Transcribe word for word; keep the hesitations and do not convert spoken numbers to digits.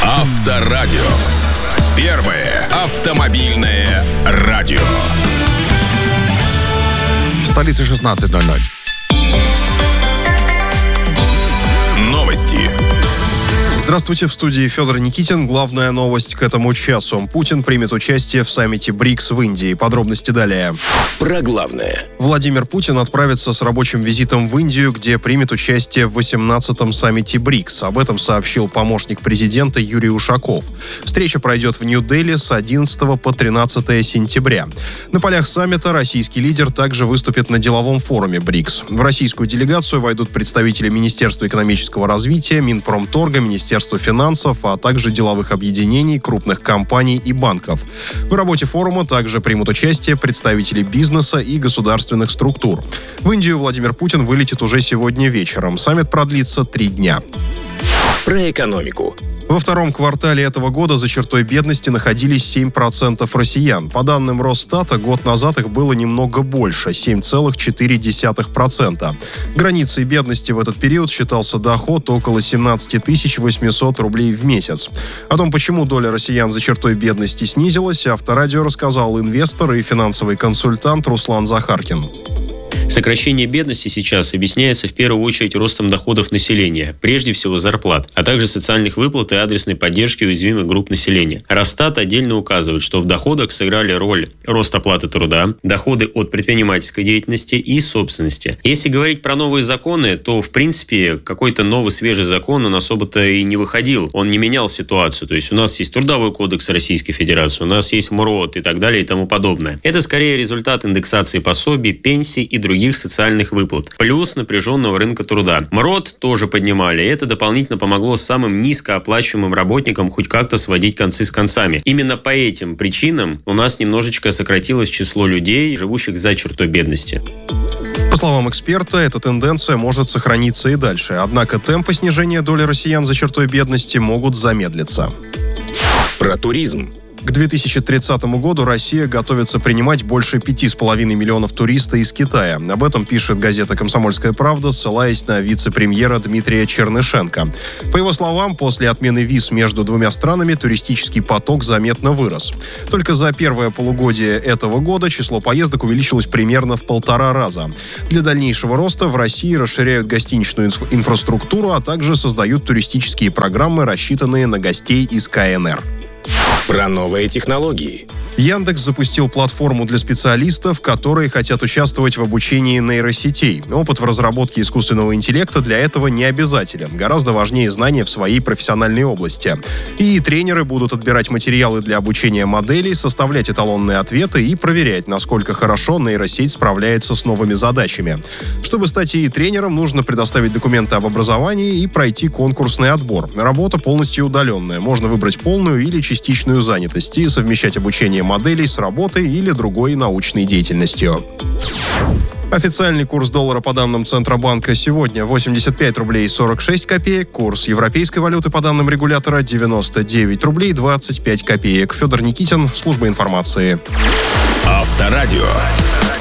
Авторадио. Первое автомобильное радио. В столице шестнадцать ноль ноль. Новости. Здравствуйте, в студии Федор Никитин. Главная новость к этому часу. Путин примет участие в саммите БРИКС в Индии. Подробности далее. Про главное. Владимир Путин отправится с рабочим визитом в Индию, где примет участие в восемнадцатом саммите БРИКС. Об этом сообщил помощник президента Юрий Ушаков. Встреча пройдет в Нью-Дели с одиннадцатого по тринадцатое сентября. На полях саммита российский лидер также выступит на деловом форуме БРИКС. В российскую делегацию войдут представители Министерства экономического развития, Минпромторга, Министерства финансов, а также деловых объединений, крупных компаний и банков. В работе форума также примут участие представители бизнеса и государственных структур. В Индию Владимир Путин вылетит уже сегодня вечером. Саммит продлится три дня. Про экономику. Во втором квартале этого года за чертой бедности находились семь процентов россиян. По данным Росстата, год назад их было немного больше – семь целых четыре десятых процента. Границей бедности в этот период считался доход около семнадцать тысяч восемьсот рублей в месяц. О том, почему доля россиян за чертой бедности снизилась, Авторадио рассказал инвестор и финансовый консультант Руслан Захаркин. Сокращение бедности сейчас объясняется в первую очередь ростом доходов населения, прежде всего зарплат, а также социальных выплат и адресной поддержки уязвимых групп населения. Росстат отдельно указывает, что в доходах сыграли роль рост оплаты труда, доходы от предпринимательской деятельности и собственности. Если говорить про новые законы, то в принципе какой-то новый свежий закон он особо-то и не выходил, он не менял ситуацию. То есть у нас есть Трудовой кодекс Российской Федерации, у нас есть МРОТ и так далее и тому подобное. Это скорее результат индексации пособий, пенсий и других социальных выплат, плюс напряженного рынка труда. МРОТ тоже поднимали, и это дополнительно помогло самым низкооплачиваемым работникам хоть как-то сводить концы с концами. Именно по этим причинам у нас немножечко сократилось число людей, живущих за чертой бедности. По словам эксперта, эта тенденция может сохраниться и дальше, однако темпы снижения доли россиян за чертой бедности могут замедлиться. Про туризм. К две тысячи тридцатому году Россия готовится принимать больше пяти с половиной миллионов туристов из Китая. Об этом пишет газета «Комсомольская правда», ссылаясь на вице-премьера Дмитрия Чернышенко. По его словам, после отмены виз между двумя странами туристический поток заметно вырос. Только за первое полугодие этого года число поездок увеличилось примерно в полтора раза. Для дальнейшего роста в России расширяют гостиничную инф- инфраструктуру, а также создают туристические программы, рассчитанные на гостей из ка эн эр. Про новые технологии. Яндекс запустил платформу для специалистов, которые хотят участвовать в обучении нейросетей. Опыт в разработке искусственного интеллекта для этого не обязателен. Гораздо важнее знания в своей профессиональной области. И тренеры будут отбирать материалы для обучения моделей, составлять эталонные ответы и проверять, насколько хорошо нейросеть справляется с новыми задачами. Чтобы стать и тренером, нужно предоставить документы об образовании и пройти конкурсный отбор. Работа полностью удаленная. Можно выбрать полную или частичную занятость и совмещать обучение моделей с работой или другой научной деятельностью. Официальный курс доллара по данным Центробанка сегодня восемьдесят пять рублей сорок шесть копеек. Курс европейской валюты по данным регулятора девяносто девять рублей двадцать пять копеек. Федор Никитин, служба информации. Авторадио.